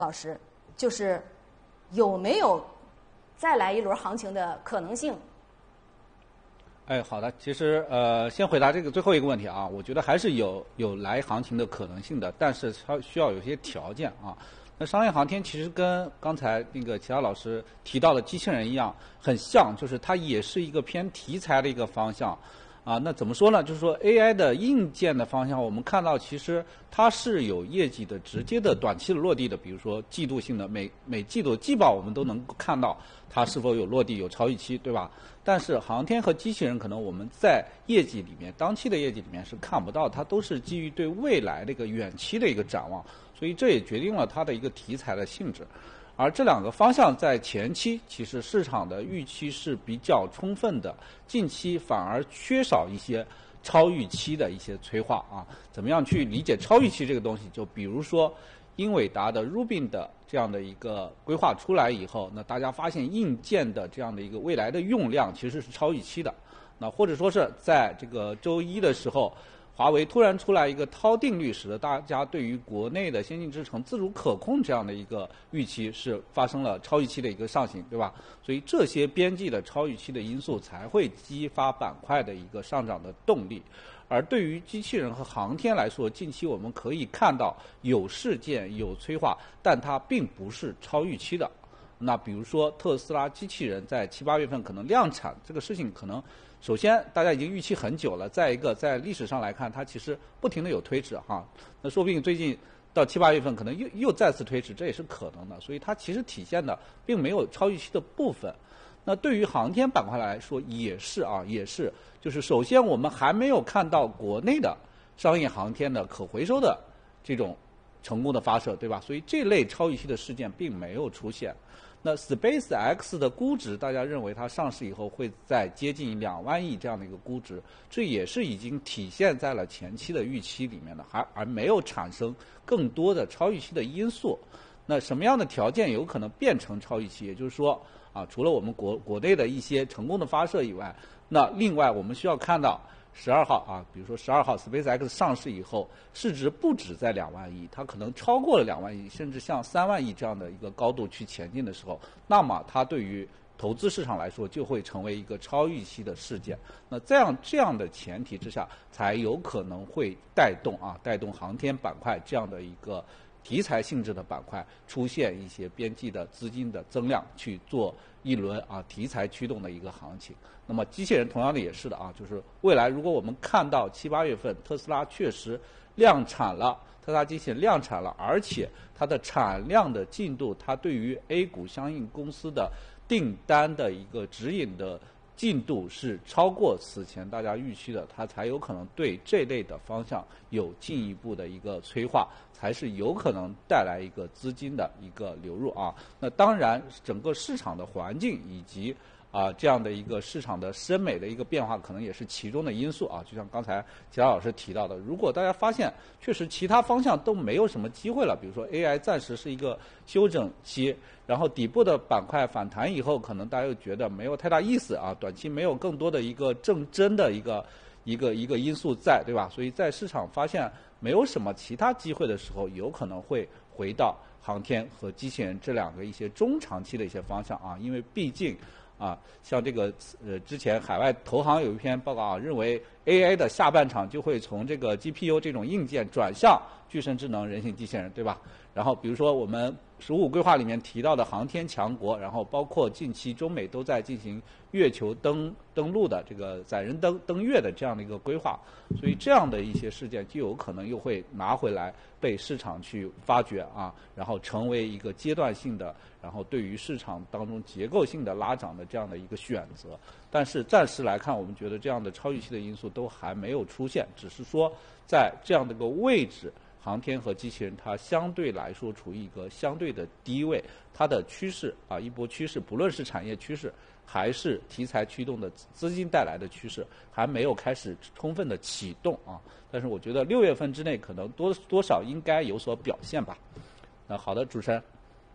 老师，就是有没有再来一轮行情的可能性？ 哎，好的，其实先回答这个最后一个问题啊，我觉得还是有来行情的可能性的，但是它需要有些条件啊。那商业航天其实跟刚才那个其他老师提到的机器人一样，很像，就是它也是一个偏题材的一个方向。啊，那怎么说呢？就是说 AI 的硬件的方向，我们看到其实它是有业绩的直接的短期的落地的，比如说季度性的每季度季报，我们都能够看到它是否有落地、有超预期，对吧？但是航天和机器人可能我们在业绩里面，当期的业绩里面是看不到，它都是基于对未来的一个远期的一个展望，所以这也决定了它的一个题材的性质。而这两个方向在前期其实市场的预期是比较充分的，近期反而缺少一些超预期的一些催化啊。怎么样去理解超预期这个东西？就比如说英伟达的 Rubin 的这样的一个规划出来以后，那大家发现硬件的这样的一个未来的用量其实是超预期的。那或者说是在这个周一的时候，华为突然出来一个涛定律，使得大家对于国内的先进制程自主可控这样的一个预期是发生了超预期的一个上行，对吧？所以这些边际的超预期的因素才会激发板块的一个上涨的动力。而对于机器人和航天来说，近期我们可以看到有事件有催化，但它并不是超预期的。那比如说特斯拉机器人在7、8月份可能量产，这个事情可能首先大家已经预期很久了，再一个在历史上来看，它其实不停的有推迟哈，那说不定最近到7、8月份可能又再次推迟，这也是可能的，所以它其实体现的并没有超预期的部分。那对于航天板块来说也是啊，也是，就是首先我们还没有看到国内的商业航天的可回收的这种成功的发射，对吧？所以这类超预期的事件并没有出现。那 SpaceX 的估值，大家认为它上市以后会在接近2万亿这样的一个估值，这也是已经体现在了前期的预期里面的，而没有产生更多的超预期的因素。那什么样的条件有可能变成超预期？也就是说啊，除了我们国内的一些成功的发射以外，那另外我们需要看到12号啊，比如说12号 SpaceX 上市以后，市值不止在2万亿，它可能超过了2万亿，甚至向3万亿这样的一个高度去前进的时候，那么它对于投资市场来说就会成为一个超预期的事件。那这样的前提之下，才有可能会带动航天板块这样的一个题材性质的板块出现一些边际的资金的增量，去做一轮题材驱动的一个行情。那么机器人同样的也是的啊，就是未来如果我们看到7、8月份特斯拉确实量产了，特斯拉机器人量产了，而且它的产量的进度，它对于 A 股相应公司的订单的一个指引的进度是超过此前大家预期的，它才有可能对这类的方向有进一步的一个催化，才是有可能带来一个资金的一个流入啊。那当然，整个市场的环境以及这样的一个市场的审美的一个变化，可能也是其中的因素啊。就像刚才其他老师提到的，如果大家发现确实其他方向都没有什么机会了，比如说 AI 暂时是一个休整期，然后底部的板块反弹以后，可能大家又觉得没有太大意思啊，短期没有更多的一个正真的一个因素在，对吧？所以在市场发现没有什么其他机会的时候，有可能会回到航天和机器人这两个一些中长期的一些方向啊，因为毕竟像这个之前海外投行有一篇报告啊，认为 AI 的下半场就会从这个 GPU 这种硬件转向具身智能人形机器人，对吧？然后比如说我们15规划里面提到的航天强国，然后包括近期中美都在进行月球登陆的这个载人登月的这样的一个规划，所以这样的一些事件就有可能又会拿回来被市场去发掘啊，然后成为一个阶段性的，然后对于市场当中结构性的拉涨的这样的一个选择。但是暂时来看，我们觉得这样的超预期的因素都还没有出现，只是说在这样的一个位置，航天和机器人它相对来说处于一个相对的低位，它的趋势一波趋势，不论是产业趋势还是题材驱动的资金带来的趋势，还没有开始充分的启动啊。但是我觉得6月份之内可能多少应该有所表现吧。那好的，主持人。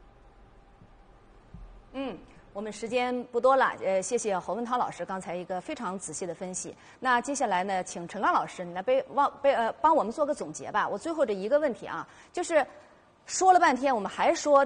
我们时间不多了，谢谢侯文涛老师刚才一个非常仔细的分析。那接下来呢，请陈刚老师你来帮我们做个总结吧。我最后这一个问题啊，就是说了半天，我们还说